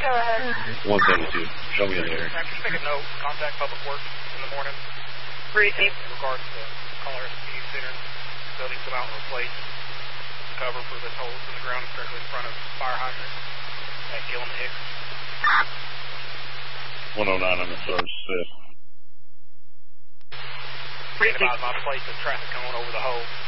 Go ahead. 172. Show me in there. Can you make a note? Contact Public Works in the morning. Briefing. In regards to Colorado Community Center, they'll need to come out and replace the cover for this hole in the ground directly in front of fire hydrant at Gillen Hicks. 109 on the source. Briefing. About my place of traffic going over the hole.